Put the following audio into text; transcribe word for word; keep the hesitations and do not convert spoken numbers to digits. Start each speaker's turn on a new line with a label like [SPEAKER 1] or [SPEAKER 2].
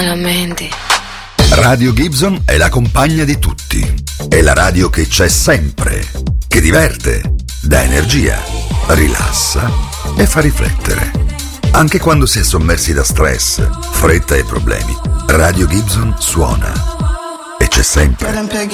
[SPEAKER 1] La mente.
[SPEAKER 2] Radio Gibson è la compagna di tutti. È la radio che c'è sempre, che diverte, dà energia, rilassa e fa riflettere. Anche quando si è sommersi da stress, fretta e problemi, Radio Gibson suona e c'è sempre.